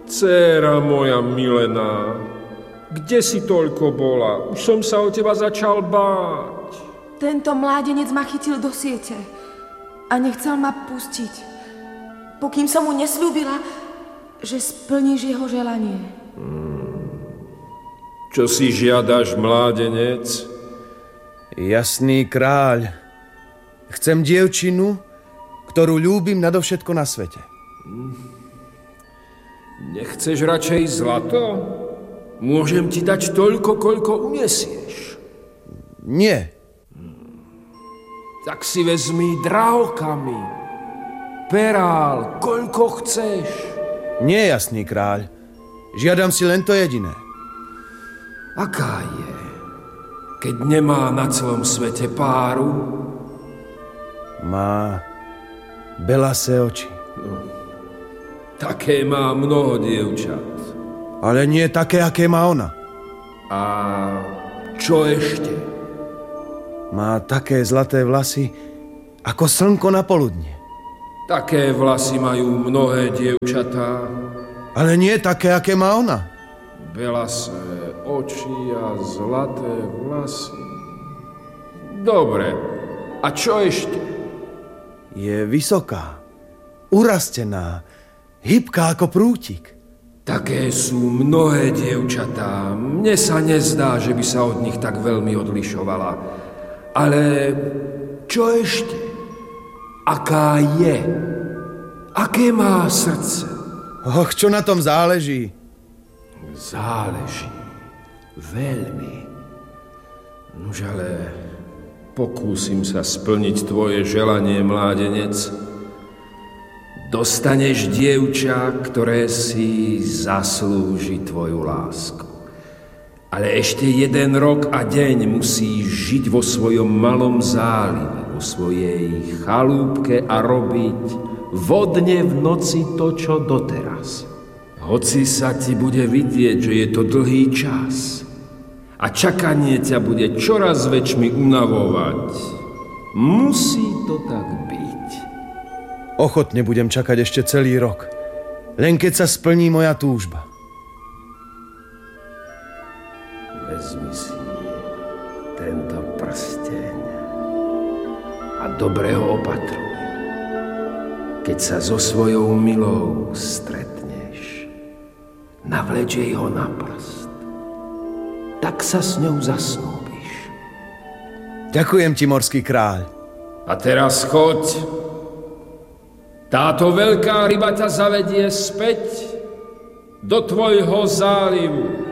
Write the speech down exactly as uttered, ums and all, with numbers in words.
Dcéra moja milená, kde si toľko bola? Už som sa o teba začal báť. Tento mládenec ma chytil do siete a nechcel ma pustiť, pokým som mu nesľúbila, že splníš jeho želanie. Hmm. Čo si žiadaš, mládenec? Jasný kráľ, chcem dievčinu, ktorú ľúbim nadovšetko na svete. Nechceš radšej zlato? Môžem ti dať toľko, koľko uniesieš. Nie. Tak si vezmi drahokamy, perál, koľko chceš. Nie, jasný kráľ. Žiadam si len to jediné. Aká je, keď nemá na celom svete páru? Má belasé oči. No, také má mnoho dievčat. Ale nie také, aké má ona. A čo ešte? Má také zlaté vlasy, ako slnko na poludne. Také vlasy majú mnohé dievčatá. Ale nie také, aké má ona. Belasé oči a zlaté vlasy. Dobre, a čo ešte? Je vysoká, urastená, hybká ako prútik. Také sú mnohé dievčatá. Mne sa nezdá, že by sa od nich tak veľmi odlišovala. Ale čo ešte? Aká je? Aké má srdce? Och, čo na tom záleží? Záleží. Veľmi. Nuž ale pokúsim sa splniť tvoje želanie, mládenec. Dostaneš dievča, ktoré si zaslúži tvoju lásku. Ale ešte jeden rok a deň musíš žiť vo svojom malom zálive, vo svojej chalúbke a robiť vodne v noci to, čo doteraz. Hoci sa ti bude vidieť, že je to dlhý čas a čakanie ťa bude čoraz väčšmi unavovať, musí to tak byť. Ochotne budem čakať ešte celý rok, len keď sa splní moja túžba. Vezmi si tento prsteň a dobre ho opatruj. Keď sa so svojou milou stretneš, navleč jej ho na prst. Tak sa s ňou zasnúbiš. Ďakujem ti, morský kráľ. A teraz choď. Táto veľká ryba ťa zavedie späť do tvojho zálivu.